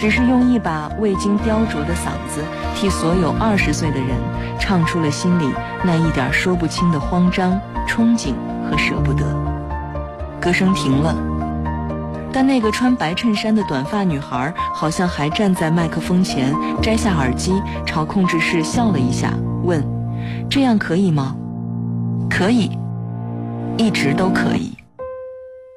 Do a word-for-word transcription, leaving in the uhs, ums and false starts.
只是用一把未经雕琢的嗓子，替所有二十岁的人唱出了心里那一点说不清的慌张、憧憬和舍不得。歌声停了，但那个穿白衬衫的短发女孩好像还站在麦克风前，摘下耳机，朝控制室笑了一下，问：这样可以吗？可以，一直都可以。